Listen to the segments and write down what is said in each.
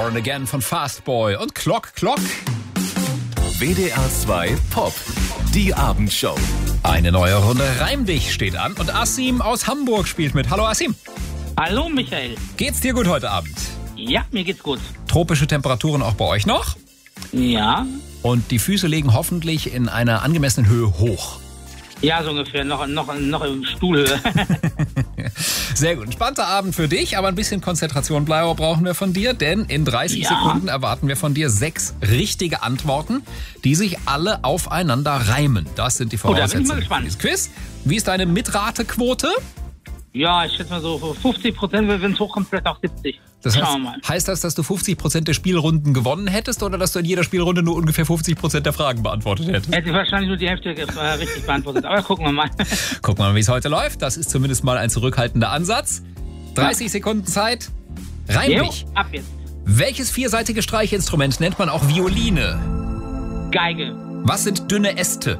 Born Again von Fastboy und Clock. WDR 2 Pop, die Abendshow. Eine neue Runde Reim dich steht an und Asim aus Hamburg spielt mit. Hallo Asim. Hallo Michael. Geht's dir gut heute Abend? Ja, mir geht's gut. Tropische Temperaturen auch bei euch noch? Ja. Und die Füße legen hoffentlich in einer angemessenen Höhe hoch. Ja, so ungefähr. Noch im Stuhlhöhe. Sehr gut. Entspannter Abend für dich, aber ein bisschen Konzentration brauchen wir von dir, denn in 30 Sekunden erwarten wir von dir 6 richtige Antworten, die sich alle aufeinander reimen. Das sind die Voraussetzungen da bin ich mal für dieses Quiz. Wie ist deine Mitratequote? Ja, ich schätze mal so 50%, wenn es hochkommt, vielleicht auch 70%. Das heißt, Schauen wir mal. heißt das, dass du 50% der Spielrunden gewonnen hättest oder dass du in jeder Spielrunde nur ungefähr 50% der Fragen beantwortet hättest? Hätte ich wahrscheinlich nur die Hälfte richtig beantwortet, aber gucken wir mal. Gucken wir mal, wie es heute läuft. Das ist zumindest mal ein zurückhaltender Ansatz. 30 Sekunden Zeit. Reim dich. Ab jetzt. Welches vierseitige Streichinstrument nennt man auch Violine? Geige. Was sind dünne Äste?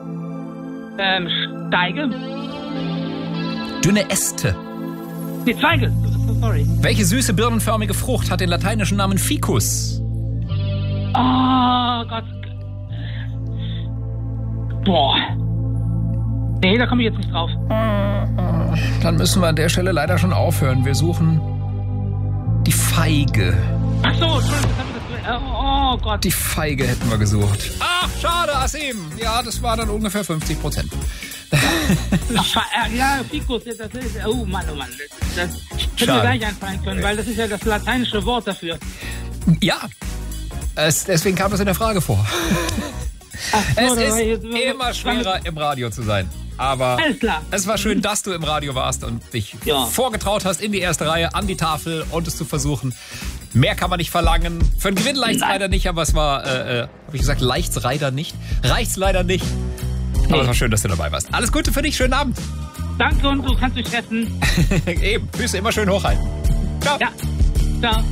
Steige. Dünne Äste. Nee, Zweige. Sorry. Welche süße birnenförmige Frucht hat den lateinischen Namen Ficus? Oh Gott. Boah. Nee, da komme ich jetzt nicht drauf. Dann müssen wir an der Stelle leider schon aufhören. Wir suchen die Feige. Ach so, Entschuldigung, oh Gott. Die Feige hätten wir gesucht. Ach, schade, Asim. Ja, das war dann ungefähr 50%. Ja, Ficus, das ist, oh Mann. Das hätte mir gleich einfallen können, weil das ist ja das lateinische Wort dafür. Ja, deswegen kam es in der Frage vor. Ach so, Es ist immer schwerer, im Radio zu sein. Aber alles klar. Es war schön, dass du im Radio warst und dich vorgetraut hast in die erste Reihe, an die Tafel und es zu versuchen. Mehr kann man nicht verlangen. Für einen Gewinn reicht's leider nicht, aber es war, habe ich gesagt, reicht's leider nicht. Aber es war schön, dass du dabei warst. Alles Gute für dich, schönen Abend. Danke und du kannst dich retten. Eben, Füße immer schön hochhalten. Ciao. Ja, ciao.